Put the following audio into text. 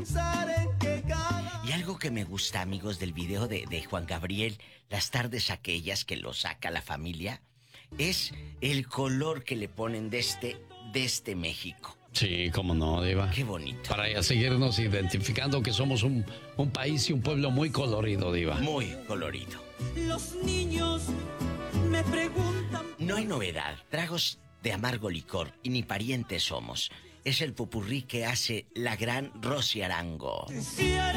Y algo que me gusta, amigos, del video de Juan Gabriel, las tardes aquellas que lo saca la familia, es el color que le ponen de este México. Sí, cómo no, Diva. Qué bonito. Para seguirnos identificando que somos un país y un pueblo muy colorido, Diva. Muy colorido. Los niños me preguntan. No hay novedad, tragos de amargo licor y ni parientes somos. Es el popurrí que hace la gran Rosy Arango.